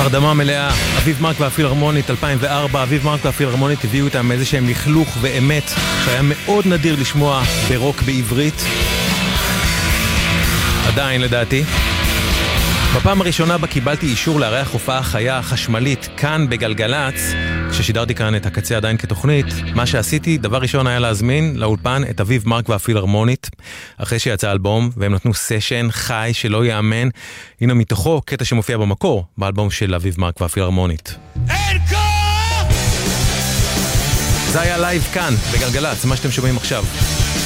הרדמה מלאה, אביב מרק והפילהרמונית 2004. אביב מרק והפילהרמונית הביאו איתם איזה שהם לכלוך ואמת שהיה מאוד נדיר לשמוע ברוק בעברית, עדיין לדעתי. בפעם הראשונה בה קיבלתי אישור לארח הופעה חיה חשמלית כאן בגלגלץ, כששידרתי כאן את הקצה עדיין כתוכנית. מה שעשיתי, דבר ראשון היה להזמין לאולפן את אביב מרק והפילהרמונית, אחרי שיצא אלבום, והם נתנו סשן חי שלא יאמן. הנה מתוכו קטע שמופיע במקור, באלבום של אביב מרק והפילהרמונית. זה היה לייב כאן בגלגלץ, מה שאתם שומעים עכשיו.